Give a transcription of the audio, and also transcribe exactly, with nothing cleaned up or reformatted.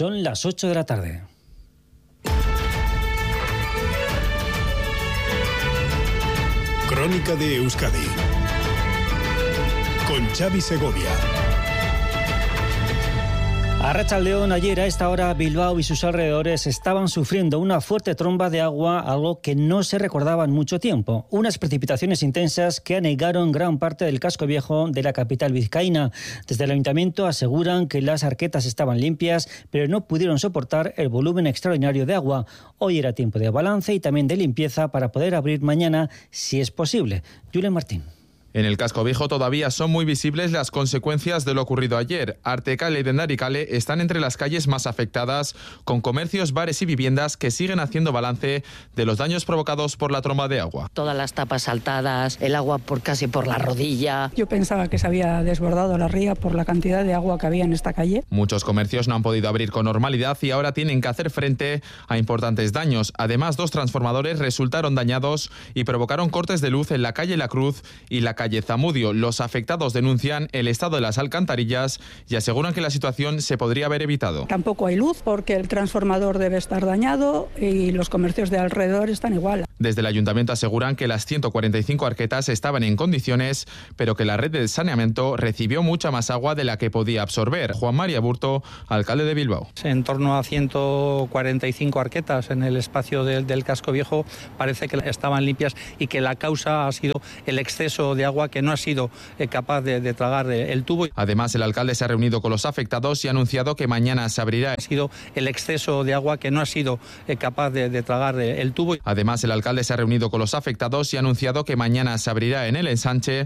Son las ocho de la tarde. Crónica de Euskadi con Xavi Segovia. Arratsaldeon, ayer a esta hora Bilbao y sus alrededores estaban sufriendo una fuerte tromba de agua, algo que no se recordaba en mucho tiempo. Unas precipitaciones intensas que anegaron gran parte del casco viejo de la capital vizcaína. Desde el ayuntamiento aseguran que las arquetas estaban limpias, pero no pudieron soportar el volumen extraordinario de agua. Hoy era tiempo de balance y también de limpieza para poder abrir mañana, si es posible. Julen Martín. En el casco viejo todavía son muy visibles las consecuencias de lo ocurrido ayer. Artekale y Dendarikale están entre las calles más afectadas, con comercios, bares y viviendas que siguen haciendo balance de los daños provocados por la tromba de agua. Todas las tapas saltadas, el agua por casi por la rodilla. Yo pensaba que se había desbordado la ría por la cantidad de agua que había en esta calle. Muchos comercios no han podido abrir con normalidad y ahora tienen que hacer frente a importantes daños. Además, dos transformadores resultaron dañados y provocaron cortes de luz en la calle La Cruz y la calle Zamudio. Los afectados denuncian el estado de las alcantarillas y aseguran que la situación se podría haber evitado. Tampoco hay luz porque el transformador debe estar dañado y los comercios de alrededor están igual. Desde el ayuntamiento aseguran que las ciento cuarenta y cinco arquetas estaban en condiciones, pero que la red de saneamiento recibió mucha más agua de la que podía absorber. Juan María Burto, alcalde de Bilbao. En torno a ciento cuarenta y cinco arquetas en el espacio del, del casco viejo parece que estaban limpias y que la causa ha sido el exceso de agua que no ha sido capaz de, de tragar el tubo. Además, el alcalde se ha reunido con los afectados y ha anunciado que mañana se abrirá. Ha sido el exceso de agua que no ha sido capaz de, de tragar el tubo. Además, el alcalde se ha reunido con los afectados y ha anunciado que mañana se abrirá en el ensanche